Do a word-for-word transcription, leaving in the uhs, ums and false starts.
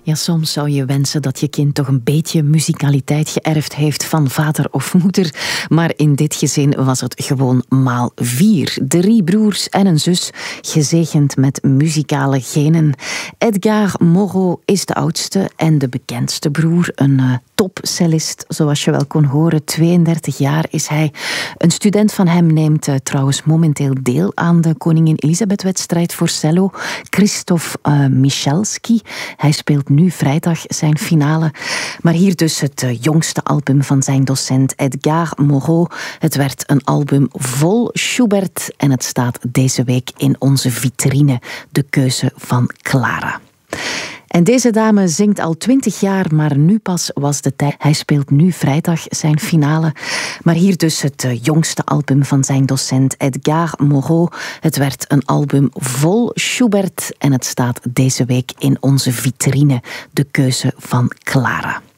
Ja, soms zou je wensen dat je kind toch een beetje muzikaliteit geërfd heeft van vader of moeder. Maar in dit gezin was het gewoon maal vier. Drie broers en een zus, gezegend met muzikale genen. Edgar Moreau is de oudste en de bekendste broer. Een uh, topcellist, zoals je wel kon horen. tweeëndertig jaar is hij. Een student van hem neemt uh, trouwens momenteel deel aan de Koningin Elisabeth-wedstrijd voor cello. Christophe uh, Michalski. Hij speelt nu vrijdag zijn finale. Maar hier dus het uh, jongste album van zijn docent Edgar Moreau. Het werd een album vol Schubert en het staat deze week in onze vitrine. De keuze van Clara. En deze dame zingt al twintig jaar, maar nu pas was de tijd. Hij speelt nu vrijdag zijn finale. Maar hier dus het uh, jongste album van zijn docent Edgar Moreau. Het werd een album vol Schubert en het staat deze week in onze vitrine. De keuze van Clara.